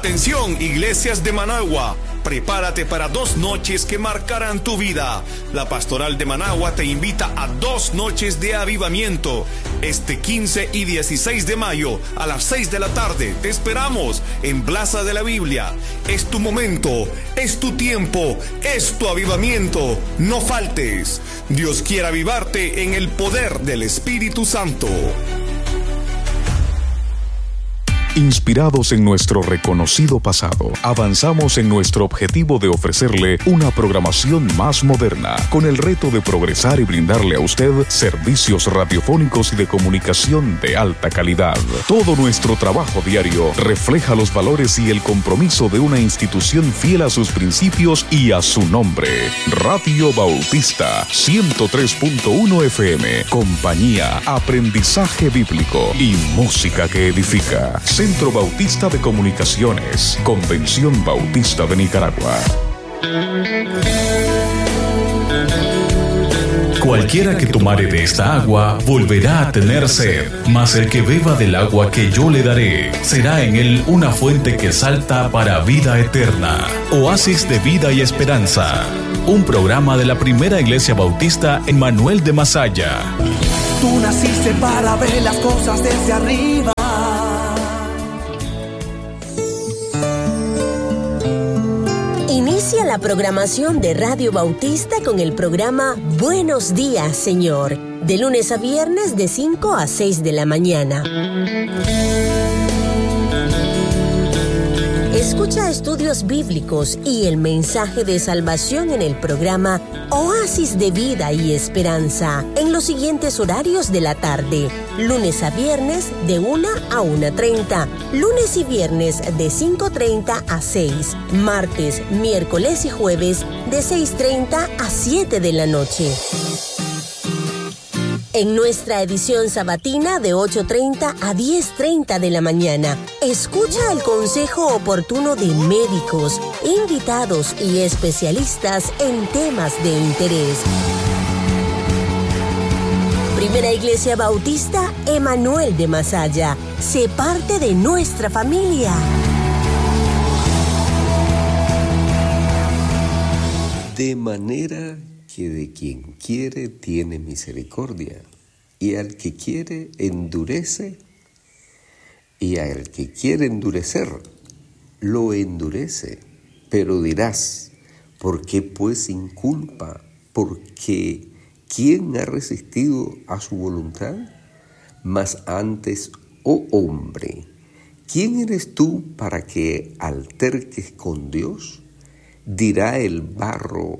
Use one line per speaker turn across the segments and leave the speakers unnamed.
Atención, iglesias de Managua, prepárate para 2 noches que marcarán tu vida. La Pastoral de Managua te invita a 2 noches de avivamiento, este 15 y 16 de mayo a las 6 de la tarde. Te esperamos en Plaza de la Biblia. Es tu momento, es tu tiempo, es tu avivamiento. No faltes. Dios quiere avivarte en el poder del Espíritu Santo.
Inspirados en nuestro reconocido pasado, avanzamos en nuestro objetivo de ofrecerle una programación más moderna, con el reto de progresar y brindarle a usted servicios radiofónicos y de comunicación de alta calidad. Todo nuestro trabajo diario refleja los valores y el compromiso de una institución fiel a sus principios y a su nombre. Radio Bautista 103.1 FM, compañía, aprendizaje bíblico y música que edifica. Centro Bautista de Comunicaciones, Convención Bautista de Nicaragua.
Cualquiera que tomare de esta agua volverá a tener sed, mas el que beba del agua que yo le daré, será en él una fuente que salta para vida eterna. Oasis de vida y esperanza. Un programa de la Primera Iglesia Bautista en Manuel de Masaya.
Tú naciste para ver las cosas desde arriba.
Inicia la programación de Radio Bautista con el programa Buenos Días, Señor, de lunes a viernes de 5 a 6 de la mañana. Escucha estudios bíblicos y el mensaje de salvación en el programa Oasis de Vida y Esperanza en los siguientes horarios de la tarde: lunes a viernes de 1 a 1:30, lunes y viernes de 5:30 a 6, martes, miércoles y jueves de 6:30 a 7 de la noche. En nuestra edición sabatina de 8:30 a 10:30 de la mañana, escucha el consejo oportuno de médicos, invitados y especialistas en temas de interés. Primera Iglesia Bautista Emanuel de Masaya, sé parte de nuestra familia.
De manera que de quien quiere tiene misericordia, y al que quiere endurece, y al que quiere endurecer, lo endurece. Pero dirás, ¿por qué pues inculpa? Porque ¿quién ha resistido a su voluntad? Mas antes, oh hombre, ¿quién eres tú para que alterques con Dios? Dirá el barro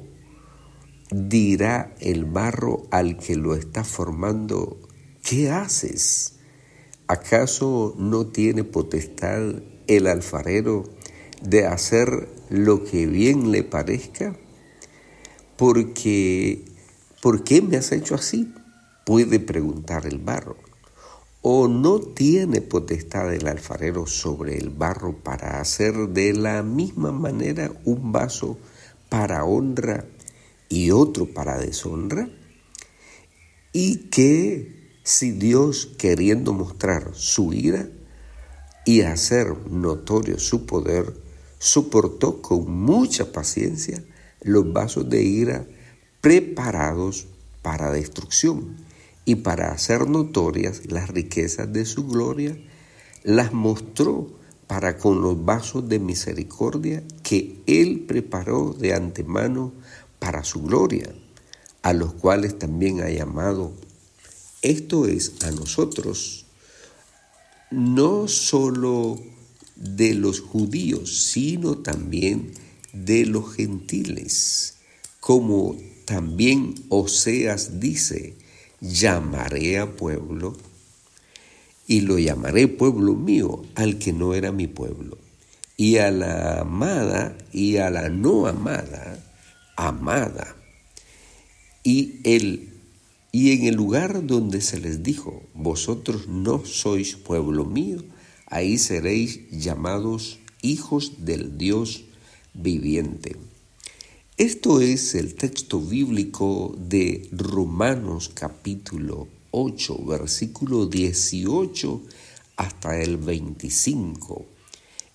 al que lo está formando, ¿qué haces? ¿Acaso no tiene potestad el alfarero de hacer lo que bien le parezca? ¿Por qué me has hecho así?, puede preguntar el barro. ¿O no tiene potestad el alfarero sobre el barro para hacer de la misma manera un vaso para honra y otro para deshonra? Y que si Dios, queriendo mostrar su ira y hacer notorio su poder, soportó con mucha paciencia los vasos de ira preparados para destrucción, y para hacer notorias las riquezas de su gloria, las mostró para con los vasos de misericordia que Él preparó de antemano para su gloria, a los cuales también ha llamado, esto es, a nosotros, no solo de los judíos, sino también de los gentiles, como también Oseas dice, llamaré a pueblo y lo llamaré pueblo mío al que no era mi pueblo, y a la amada y a la no amada, amada. Y en el lugar donde se les dijo, vosotros no sois pueblo mío, ahí seréis llamados hijos del Dios viviente. Esto es el texto bíblico de Romanos capítulo 8, versículo 18 hasta el 25.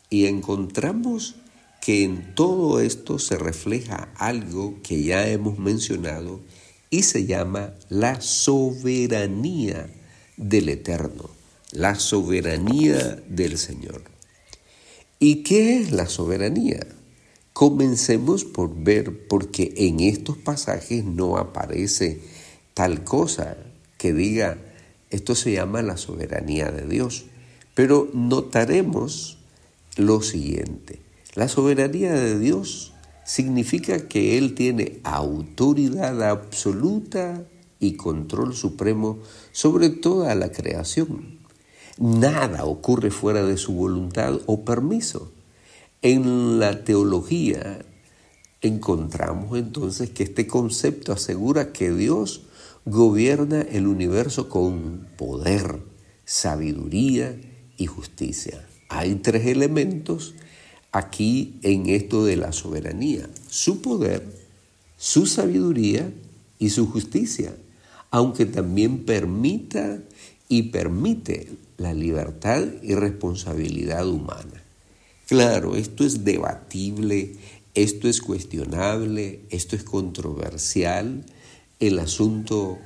Y encontramos que en todo esto se refleja algo que ya hemos mencionado y se llama la soberanía del Eterno, la soberanía del Señor. ¿Y qué es la soberanía? Comencemos por ver, porque en estos pasajes no aparece tal cosa que diga, esto se llama la soberanía de Dios. Pero notaremos lo siguiente: la soberanía de Dios significa que Él tiene autoridad absoluta y control supremo sobre toda la creación. Nada ocurre fuera de su voluntad o permiso. En la teología encontramos entonces que este concepto asegura que Dios gobierna el universo con poder, sabiduría y justicia. Hay tres elementos aquí en esto de la soberanía: su poder, su sabiduría y su justicia, aunque también permite la libertad y responsabilidad humana. Claro, esto es debatible, esto es cuestionable, esto es controversial, el asunto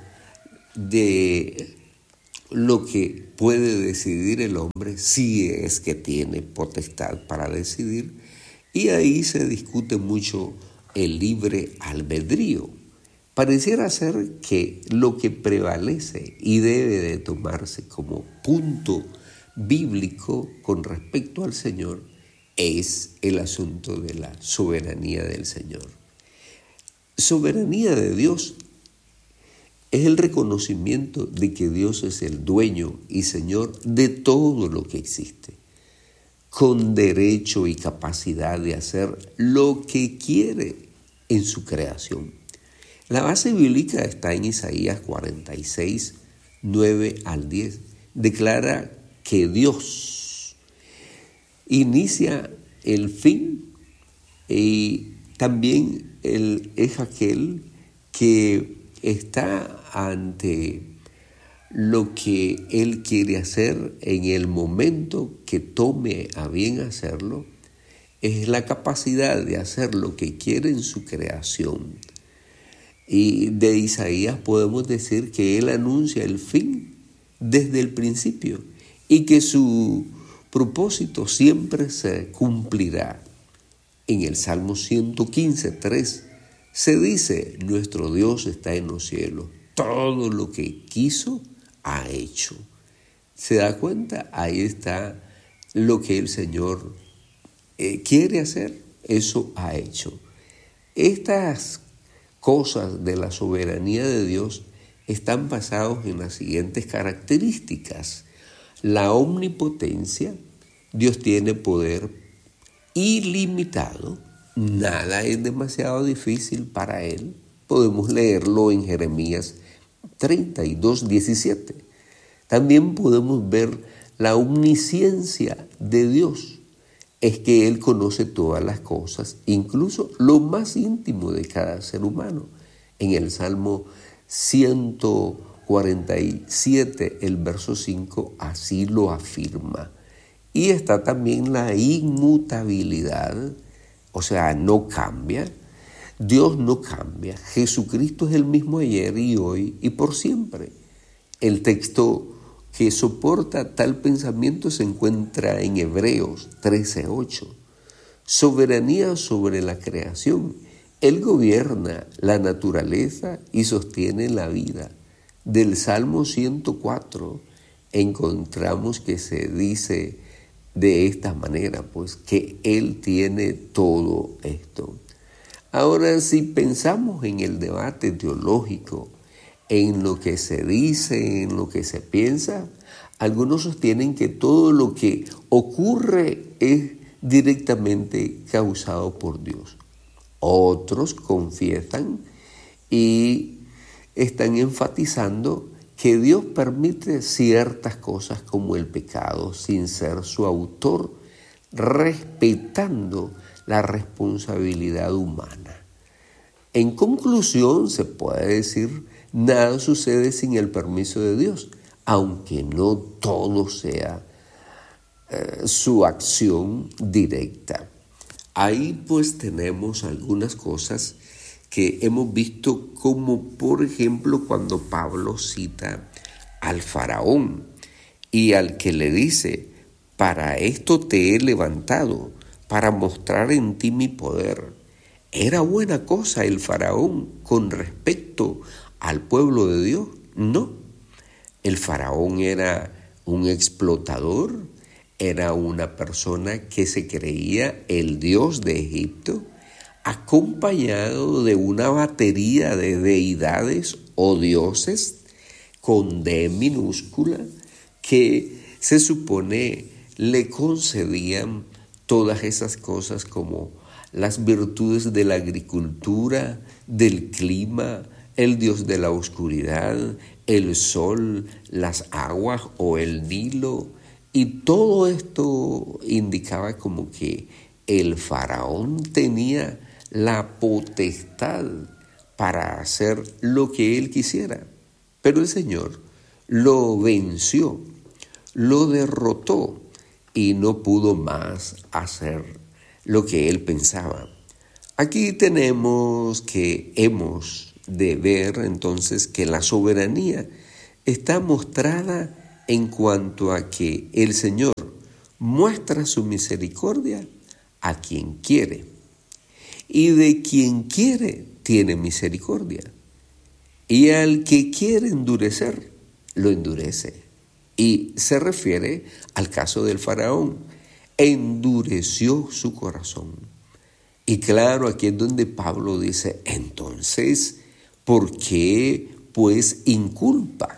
de lo que puede decidir el hombre, si es que tiene potestad para decidir, y ahí se discute mucho el libre albedrío. Pareciera ser que lo que prevalece y debe de tomarse como punto bíblico con respecto al Señor es el asunto de la soberanía del Señor. Soberanía de Dios es el reconocimiento de que Dios es el dueño y Señor de todo lo que existe, con derecho y capacidad de hacer lo que quiere en su creación. La base bíblica está en Isaías 46, 9 al 10. Declara que Dios inicia el fin y también Él es aquel que está ante lo que Él quiere hacer en el momento que tome a bien hacerlo. Es la capacidad de hacer lo que quiere en su creación. Y de Isaías podemos decir que Él anuncia el fin desde el principio y que su propósito siempre se cumplirá. En el Salmo 115:3 se dice: nuestro Dios está en los cielos, todo lo que quiso ha hecho. ¿Se da cuenta? Ahí está lo que el Señor quiere hacer, eso ha hecho. Estas cosas de la soberanía de Dios están basadas en las siguientes características: la omnipotencia. Dios tiene poder ilimitado, nada es demasiado difícil para Él. Podemos leerlo en Jeremías 32:17. También podemos ver la omnisciencia de Dios. Es que Él conoce todas las cosas, incluso lo más íntimo de cada ser humano. En el Salmo 147, el verso 5, así lo afirma. Y está también la inmutabilidad, o sea, no cambia. Dios no cambia. Jesucristo es el mismo ayer y hoy y por siempre. El texto que soporta tal pensamiento se encuentra en Hebreos 13:8. Soberanía sobre la creación. Él gobierna la naturaleza y sostiene la vida. Del Salmo 104 encontramos que se dice de esta manera, pues que Él tiene todo esto. Ahora, si pensamos en el debate teológico, en lo que se dice, en lo que se piensa, algunos sostienen que todo lo que ocurre es directamente causado por Dios. Otros confiesan y están enfatizando que Dios permite ciertas cosas como el pecado sin ser su autor, respetando la responsabilidad humana. En conclusión, se puede decir, nada sucede sin el permiso de Dios, aunque no todo sea su acción directa. Ahí pues tenemos algunas cosas que hemos visto, como por ejemplo cuando Pablo cita al faraón y al que le dice: para esto te he levantado, para mostrar en ti mi poder. ¿Era buena cosa el faraón con respecto al pueblo de Dios? No. El faraón era un explotador, era una persona que se creía el dios de Egipto, acompañado de una batería de deidades o dioses con D minúscula que se supone le concedían todas esas cosas, como las virtudes de la agricultura, del clima, el dios de la oscuridad, el sol, las aguas o el Nilo. Y todo esto indicaba como que el faraón tenía la potestad para hacer lo que él quisiera. Pero el Señor lo venció, lo derrotó y no pudo más hacer lo que él pensaba. Aquí tenemos que hemos de ver entonces que la soberanía está mostrada en cuanto a que el Señor muestra su misericordia a quien quiere, y de quien quiere tiene misericordia, y al que quiere endurecer, lo endurece. Y se refiere al caso del faraón: endureció su corazón. Y claro, aquí es donde Pablo dice: entonces, ¿por qué pues inculpa?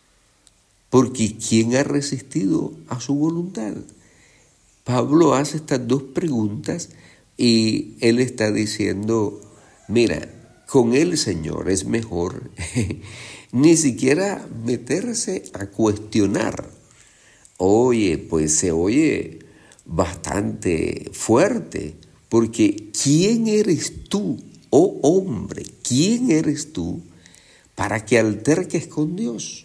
Porque ¿quién ha resistido a su voluntad? Pablo hace estas dos preguntas y él está diciendo: mira, con el Señor es mejor ni siquiera meterse a cuestionar. Oye, pues se oye bastante fuerte, porque ¿quién eres tú, oh hombre? ¿Quién eres tú para que alterques con Dios?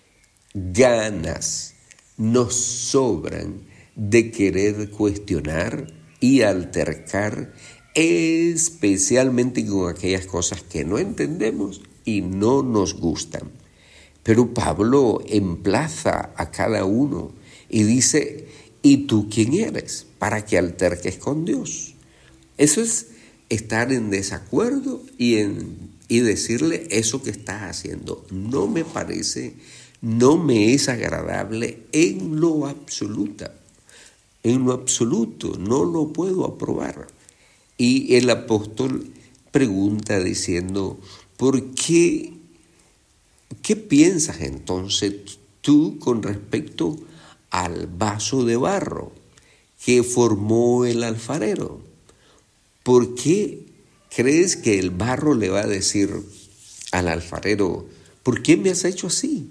Ganas nos sobran de querer cuestionar y altercar, especialmente con aquellas cosas que no entendemos y no nos gustan. Pero Pablo emplaza a cada uno y dice: ¿y tú quién eres para que alterques con Dios? Eso es estar en desacuerdo y decirle: eso que estás haciendo no me parece, no me es agradable en lo absoluto. En lo absoluto, no lo puedo aprobar. Y el apóstol pregunta diciendo: ¿por qué? ¿Qué piensas entonces tú con respecto al vaso de barro que formó el alfarero? ¿Por qué crees que el barro le va a decir al alfarero: ¿por qué me has hecho así?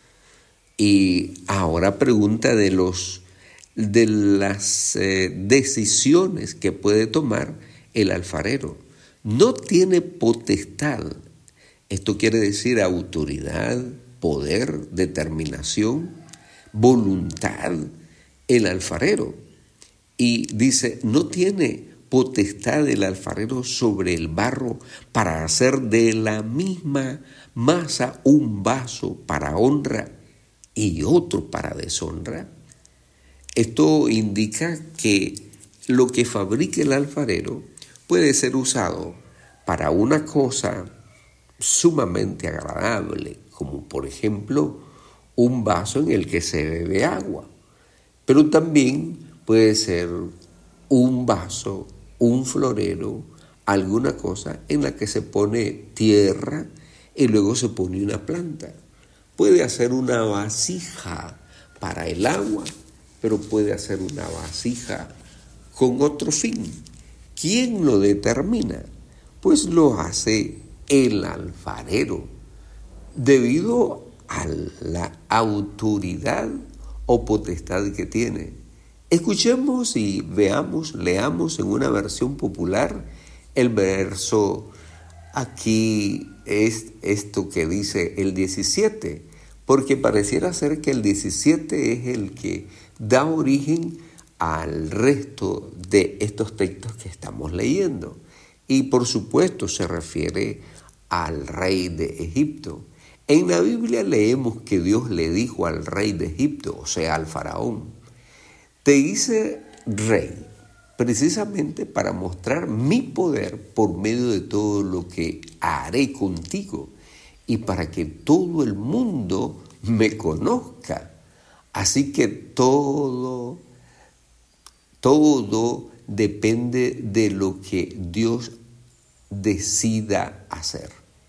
Y ahora pregunta de las decisiones que puede tomar el alfarero. No tiene potestad. Esto quiere decir autoridad, poder, determinación, voluntad, el alfarero. Y dice: no tiene potestad el alfarero sobre el barro para hacer de la misma masa un vaso para honra y otro para deshonra. Esto indica que lo que fabrique el alfarero puede ser usado para una cosa sumamente agradable, como por ejemplo un vaso en el que se bebe agua, pero también puede ser un vaso, un florero, alguna cosa en la que se pone tierra y luego se pone una planta. Puede hacer una vasija para el agua, pero puede hacer una vasija con otro fin. ¿Quién lo determina? Pues lo hace el alfarero, debido a la autoridad o potestad que tiene. Escuchemos y leamos en una versión popular el verso. Aquí es esto que dice el 17, porque pareciera ser que el 17 es el que da origen al resto de estos textos que estamos leyendo. Y por supuesto se refiere al rey de Egipto. En la Biblia leemos que Dios le dijo al rey de Egipto, o sea, al faraón: te hice rey precisamente para mostrar mi poder por medio de todo lo que haré contigo y para que todo el mundo me conozca. Así que todo depende de lo que Dios decida hacer.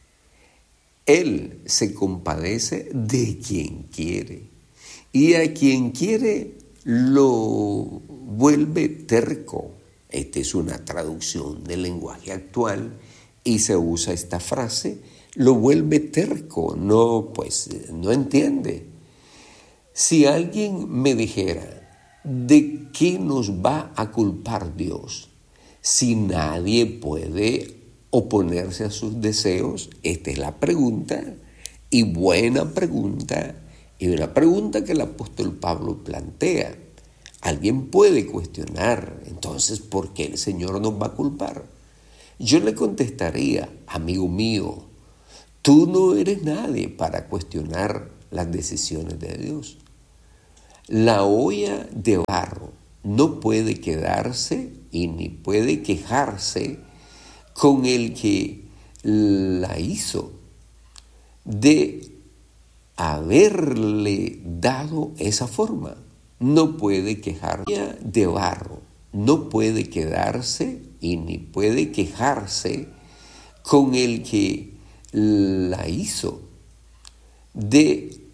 Él se compadece de quien quiere y a quien quiere lo vuelve terco. Esta es una traducción del lenguaje actual y se usa esta frase: lo vuelve terco, no entiende. Si alguien me dijera, ¿de qué nos va a culpar Dios si nadie puede oponerse a sus deseos? Esta es la pregunta, y buena pregunta, y una pregunta que el apóstol Pablo plantea. Alguien puede cuestionar, entonces, ¿por qué el Señor nos va a culpar? Yo le contestaría: amigo mío, tú no eres nadie para cuestionar las decisiones de Dios. La olla de barro no puede quedarse y ni puede quejarse con el que la hizo de haberle dado esa forma. No puede quejarse. La olla de barro no puede quedarse y ni puede quejarse con el que la hizo de